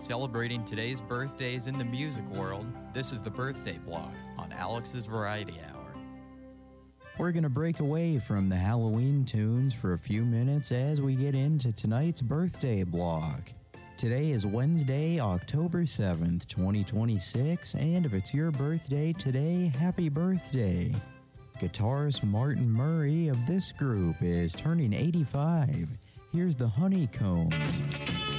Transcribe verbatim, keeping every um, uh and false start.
Celebrating today's birthdays in the music world, this is the Birthday Blog on Alex's Variety Hour. We're going to break away from the Halloween tunes for a few minutes as we get into tonight's Birthday Blog. Today is Wednesday, October seventh, twenty twenty-six, and if it's your birthday today, happy birthday. Guitarist Martin Murray of this group is turning eighty-five. Here's the Honeycombs.